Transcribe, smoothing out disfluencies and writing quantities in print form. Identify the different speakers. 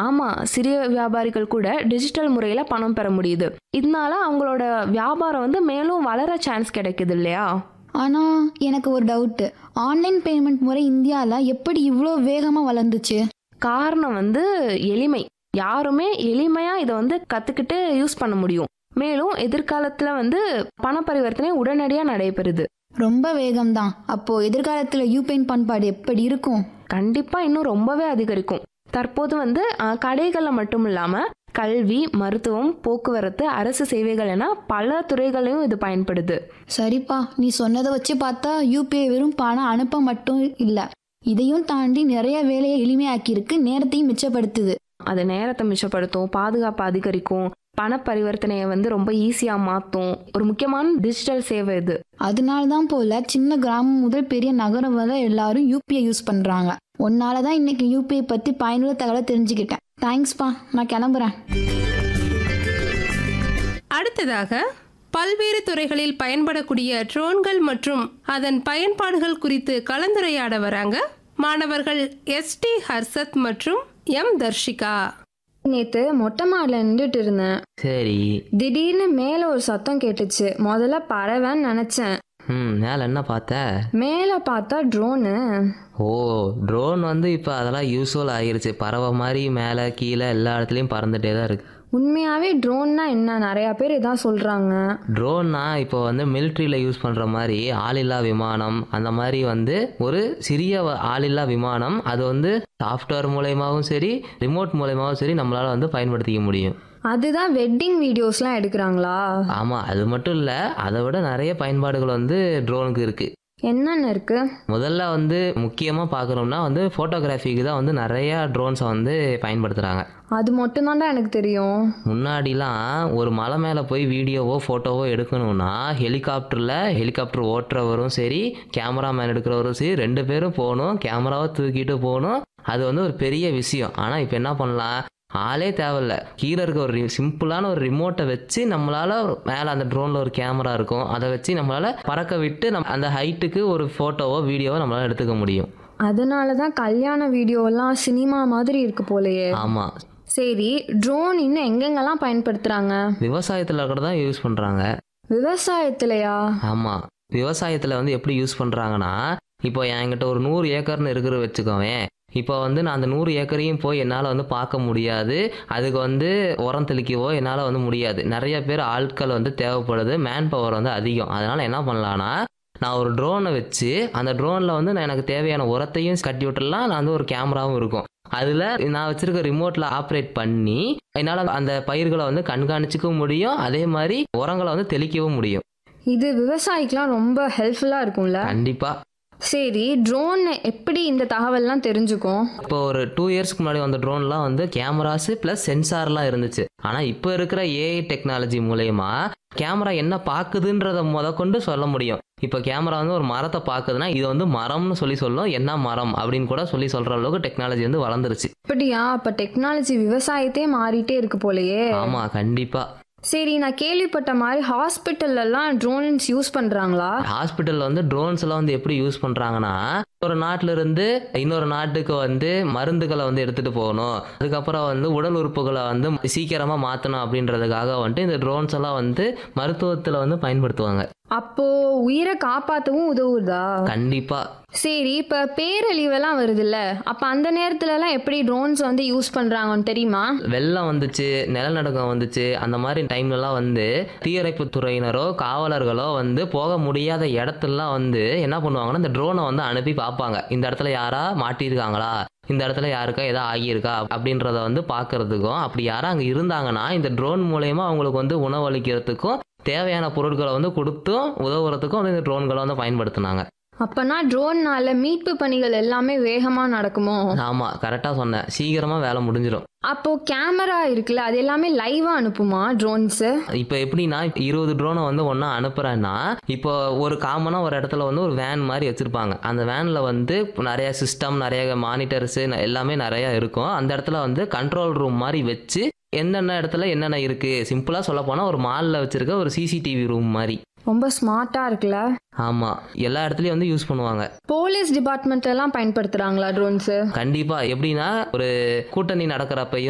Speaker 1: ஆமா, சிறிய வியாபாரிகள் கூட டிஜிட்டல் முறையில பணம் பெற முடியுது. இதனால அவங்களோட வியாபாரம் வந்து மேலும் வளர சான்ஸ் கிடைக்குது இல்லையா?
Speaker 2: ஆனா எனக்கு ஒரு டவுட், ஆன்லைன் பேமெண்ட் முறை இந்தியால எப்படி இவ்வளோ வேகமா வளர்ந்துச்சு?
Speaker 1: காரணம் வந்து எளிமை. யாருமே எளிமையா இதை வந்து கத்துக்கிட்டு யூஸ் பண்ண முடியும். மேலும் எதிர்காலத்துல வந்து பண பரிவர்த்தனை உடனடியா நடைபெறுது.
Speaker 2: ரொம்ப வேகம்தான். அப்போ எதிர்காலத்துல யூபிஐ பண்பாடு எப்படி இருக்கும்?
Speaker 1: கண்டிப்பா இன்னும் ரொம்பவே அதிகரிக்கும். தற்போது வந்து கடைகள்ல மட்டும் இல்லாம கல்வி, மருத்துவம், போக்குவரத்து, அரசு சேவைகள் என பல துறைகளையும் இது பயன்படுது.
Speaker 2: சரிப்பா, நீ சொன்னதை வச்சு பார்த்தா யூபிஐ வெறும் பணம் அனுப்ப மட்டும் இல்ல, இதையும் தாண்டி நிறைய வேலையை எளிமையாக்கியிருக்கு, நேரத்தையும் மிச்சப்படுத்துது.
Speaker 1: அது நேரத்தை மிச்சப்படுத்தும், பாதுகாப்பு அதிகரிக்கும், பண பரிவர்த்தனையை வந்து ரொம்ப ஈஸியா மாத்தும். ஒரு முக்கியமான டிஜிட்டல் சேவை இது.
Speaker 2: அதனாலதான் போல சின்ன கிராமம் முதல் பெரிய நகரம் வரை எல்லாரும் யூபிஐ யூஸ் பண்றாங்க. உன்னாலதான் இன்னைக்கு யூபிஐ பத்தி பயனுள்ள தகவலை தெரிஞ்சுக்கிட்டேன். தேங்க்ஸ்பா, நான் கிளம்புறேன்.
Speaker 3: அடுத்ததாக பல்வேறு துறைகளில் பயன்படக்கூடிய ட்ரோன்கள் மற்றும் அதன் பயன்பாடுகள் குறித்து கலந்துரையாட வராங்க மாணவர்கள் எஸ்டி ஹர்ஷத் மற்றும் எம் தர்ஷிகா.
Speaker 4: நேத்து மொட்டை மாடில நின்றுட்டு இருந்தேன்.
Speaker 5: சரி.
Speaker 4: திடீர்னு மேல ஒரு சத்தம் கேட்டுச்சு. முதல்ல பறவைன்னு நினைச்சேன்.
Speaker 5: மேல என்ன பார்த்த?
Speaker 4: மேல பார்த்தா ட்ரோனு.
Speaker 5: ஓ, ட்ரோன் வந்து இப்போ அதெல்லாம் யூஸ்வல் ஆகிருச்சு. பறவை மாதிரி மேலே கீழே எல்லா இடத்துலையும் பறந்துட்டே தான் இருக்கு.
Speaker 4: உண்மையாவே ட்ரோன்னா என்ன? நிறைய பேர் இதான் சொல்றாங்க.
Speaker 5: ட்ரோன்னா இப்போ வந்து மிலிட்ரியில் யூஸ் பண்ணுற மாதிரி ஆளில்லா விமானம், அந்த மாதிரி வந்து ஒரு சிறிய ஆளில்லா விமானம். அது வந்து சாஃப்ட்வேர் மூலயமாவும் சரி, ரிமோட் மூலயமாவும் சரி நம்மளால் வந்து பயன்படுத்திக்க முடியும்.
Speaker 4: அதுதான் வெட்டிங் வீடியோஸ்லாம் எடுக்கிறாங்களா?
Speaker 5: ஆமாம், அது மட்டும் இல்லை, அதை விட நிறைய பயன்பாடுகள் வந்து ட்ரோனுக்கு இருக்குது.
Speaker 4: என்னென்ன இருக்கு?
Speaker 5: முதல்ல வந்து முக்கியமாக பார்க்கணும்னா வந்து ஃபோட்டோகிராஃபிக்கு தான் வந்து நிறையா ட்ரோன்ஸை வந்து பயன்படுத்துகிறாங்க.
Speaker 4: அது மட்டும்தான்டா எனக்கு தெரியும்.
Speaker 5: முன்னாடிலாம் ஒரு மலை மேலே போய் வீடியோவோ ஃபோட்டோவோ எடுக்கணும்னா ஹெலிகாப்டர் ஓட்டுறவரும் சரி, கேமராமேன் எடுக்கிறவரும் சரி, 2 பேரும் போகணும், கேமராவை தூக்கிட்டு போகணும். அது வந்து ஒரு பெரிய விஷயம். ஆனால் இப்போ என்ன பண்ணலாம், ஆளே தேவையில்ல, கீழே இருக்க ஒரு சிம்பிளான ஒரு ரிமோட்டை வச்சு நம்மளால மேலே அந்த ட்ரோனில் ஒரு கேமரா இருக்கும், அதை வச்சு நம்மளால பறக்க விட்டு அந்த ஹைட்டுக்கு ஒரு ஃபோட்டோவோ வீடியோவோ நம்மளால எடுத்துக்க முடியும்.
Speaker 4: அதனாலதான் கல்யாண வீடியோலாம் சினிமா மாதிரி இருக்கு போலயே.
Speaker 5: ஆமாம்.
Speaker 4: சரி, ட்ரோன் இன்னும் எங்கெங்கெல்லாம் பயன்படுத்துறாங்க?
Speaker 5: விவசாயத்தில் கூட தான் யூஸ் பண்ணுறாங்க.
Speaker 4: விவசாயத்திலயா?
Speaker 5: ஆமாம், விவசாயத்தில் வந்து எப்படி யூஸ் பண்ணுறாங்கன்னா, இப்போ என்கிட்ட ஒரு 100 ஏக்கர்னு இருக்கிற வச்சுக்கோவேன். இப்போ வந்து நான் அந்த 100 ஏக்கரையும் போய் என்னால் வந்து பார்க்க முடியாது. அதுக்கு வந்து உரம் தெளிக்கவோ என்னால் வந்து முடியாது. நிறைய பேர் ஆட்கள் வந்து தேவைப்படுது, மேன் பவர் வந்து அதிகம். அதனால் என்ன பண்ணலான்னா, நான் ஒரு ட்ரோனை வச்சு அந்த ட்ரோனில் வந்து நான் எனக்கு தேவையான உரத்தையும் கட்டி விட்டுடலாம். நான் வந்து ஒரு கேமராவும் இருக்கும். அதில் நான் வச்சுருக்க ரிமோட்டில் ஆப்ரேட் பண்ணி என்னால் அந்த பயிர்களை வந்து கண்காணிச்சிக்கவும் முடியும், அதே மாதிரி உரங்களை வந்து தெளிக்கவும் முடியும்.
Speaker 4: இது விவசாயிக்கெல்லாம் ரொம்ப ஹெல்ப்ஃபுல்லா இருக்கும்ல?
Speaker 5: கண்டிப்பாக.
Speaker 4: சரி, ட்ரோன் எப்படி இந்த தகவல்லாம் தெரிஞ்சுக்கும்?
Speaker 5: இப்போ ஒரு 2 இயர்ஸ்க்கு முன்னாடி வந்த ட்ரோன்லாம் வந்து கேமராஸ் ப்ளஸ் சென்சார்லாம் இருந்துச்சு. ஆனால் இப்போ இருக்கிற ஏஐ டெக்னாலஜி மூலயமா கேமரா என்ன பார்க்குதுன்றதை முதற்கொண்டு சொல்ல முடியும். இப்போ கேமரா வந்து ஒரு மரத்தை பார்க்குதுன்னா இது வந்து மரம்னு சொல்லும், என்ன மரம் அப்படின்னு கூட சொல்கிற அளவுக்கு டெக்னாலஜி வந்து வளர்ந்துருச்சு.
Speaker 4: அப்படியா? அப்ப டெக்னாலஜி விவசாயத்தே மாறிட்டே இருக்கு போலயே.
Speaker 5: ஆமாம், கண்டிப்பாக.
Speaker 4: சரி, நான் கேள்விப்பட்ட மாதிரி ஹாஸ்பிட்டல்லாம் ட்ரோன்ஸ் யூஸ் பண்றாங்களா?
Speaker 5: ஹாஸ்பிட்டலில் வந்து ட்ரோன்ஸ் எல்லாம் வந்து எப்படி யூஸ் பண்ணுறாங்கன்னா, ஒரு நாட்டில இருந்து இன்னொரு நாட்டுக்கு வந்து மருந்துகளை வந்து எடுத்துகிட்டு போகணும், அதுக்கப்புறம் வந்து உடல் உறுப்புகளை வந்து சீக்கிரமாக மாற்றணும் அப்படின்றதுக்காக வந்துட்டு இந்த ட்ரோன்ஸ் எல்லாம் வந்து மருத்துவத்தில் வந்து பயன்படுத்துவாங்க.
Speaker 4: அப்போ உயிரை காப்பாற்றவும் உதவுதா?
Speaker 5: கண்டிப்பா.
Speaker 4: சரி, இப்ப பேரழிவெல்லாம் வருதுல்ல, அப்ப அந்த நேரத்துல எல்லாம் எப்படி ட்ரோன்ஸ் வந்து யூஸ் பண்றாங்கன்னு தெரியுமா?
Speaker 5: வெள்ளம் வந்துச்சு, நிலநடுக்கம் வந்துச்சு, அந்த மாதிரி டைம்லலாம் வந்து தீயணைப்பு துறையினரோ காவலர்களோ வந்து போக முடியாத இடத்துலலாம் வந்து என்ன பண்ணுவாங்கன்னா, இந்த ட்ரோனை வந்து அனுப்பி பார்ப்பாங்க. இந்த இடத்துல யாரா மாட்டியிருக்காங்களா, இந்த இடத்துல யாருக்கா ஏதோ ஆகியிருக்கா அப்படின்றத வந்து பார்க்கறதுக்கும், அப்படி யாரும் அங்கே இருந்தாங்கன்னா இந்த ட்ரோன் மூலயமா அவங்களுக்கு வந்து உணவளிக்கிறதுக்கும் தேவையான பொருட்களை வந்து கொடுத்தும் உதவுறதுக்கும் வந்து இந்த ட்ரோன்களை வந்து பயன்படுத்தினாங்க.
Speaker 4: அப்பனா ட்ரோன்னால மீட்பு பணிகள் எல்லாமே வேகமா நடக்குமோ?
Speaker 5: ஆமா, கரெக்டா சொன்னேன். சீக்கிரமா வேலை முடிஞ்சிடும்.
Speaker 4: அப்போ கேமரா இருக்குல்ல, அது எல்லாமே லைவா அனுப்புமா ட்ரோன்ஸ்?
Speaker 5: இப்போ எப்படின்னா, 20 ட்ரோனை வந்து ஒன்றா அனுப்புறேன்னா, இப்போ ஒரு காமனா ஒரு இடத்துல வந்து ஒரு வேன் மாதிரி வச்சிருப்பாங்க. அந்த வேன்ல வந்து நிறைய சிஸ்டம், நிறைய மானிட்டர்ஸ் எல்லாமே நிறைய இருக்கும். அந்த இடத்துல வந்து கண்ட்ரோல் ரூம் மாதிரி வச்சு என்னென்ன இடத்துல என்னென்ன இருக்கு, சிம்பிளா சொல்ல போனா ஒரு மால்ல வச்சிருக்க ஒரு சிசிடிவி ரூம் மாதிரி.
Speaker 4: ரொம்ப ஸ்மார்ட்டா இருக்குல்ல?
Speaker 5: ஆமா, எல்லா இடத்துலயும் வந்து யூஸ் பண்ணுவாங்க.
Speaker 4: போலீஸ் டிபார்ட்மெண்ட் எல்லாம் பயன்படுத்துறாங்களா ட்ரோன்ஸ்?
Speaker 5: கண்டிப்பா. எப்படின்னா, ஒரு கூட்டணி நடக்கிறப்பையும்